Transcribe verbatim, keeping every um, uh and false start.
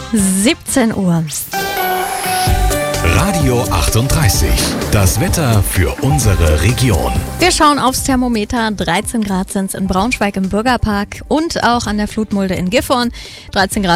siebzehn Uhr. Radio achtunddreißig. Das Wetter für unsere Region. Wir schauen aufs Thermometer. dreizehn Grad sind es in Braunschweig im Bürgerpark und auch an der Flutmulde in Gifhorn. dreizehn Grad